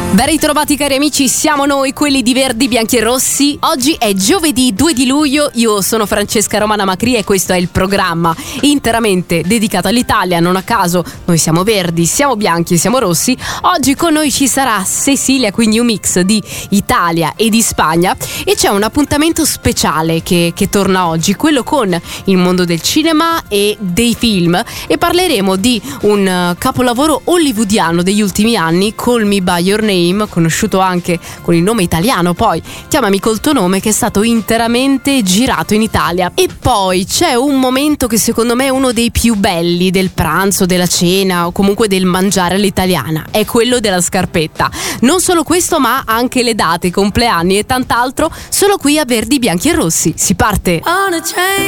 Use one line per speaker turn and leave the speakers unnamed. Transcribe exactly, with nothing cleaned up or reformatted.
Ben ritrovati cari amici, siamo noi quelli di Verdi, Bianchi e Rossi. Oggi è giovedì due di luglio, io sono Francesca Romana Macri e questo è il programma interamente dedicato all'Italia. Non a caso noi siamo verdi, siamo bianchi e siamo rossi. Oggi con noi ci sarà Cecilia, quindi un mix di Italia e di Spagna, e c'è un appuntamento speciale che, che torna oggi, quello con il mondo del cinema e dei film, e parleremo di un capolavoro hollywoodiano degli ultimi anni, Call Me By Your Name, conosciuto anche con il nome italiano poi Chiamami col tuo nome, che è stato interamente girato in Italia. E poi c'è un momento che secondo me è uno dei più belli del pranzo, della cena o comunque del mangiare all'italiana, è quello della scarpetta. Non solo questo, ma anche le date, i compleanni e tant'altro, solo qui a Verdi, Bianchi e Rossi. Si parte! On a train